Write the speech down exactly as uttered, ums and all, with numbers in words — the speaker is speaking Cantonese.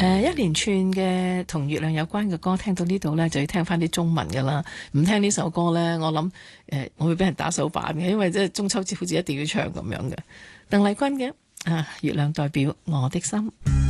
誒一連串嘅同月亮有關嘅歌，聽到呢度呢，就要聽翻啲中文噶啦。唔聽呢首歌呢，我諗誒我會俾人打手板嘅，因為即係中秋節好似一定要唱咁樣嘅。鄧麗君嘅啊，月亮代表我的心。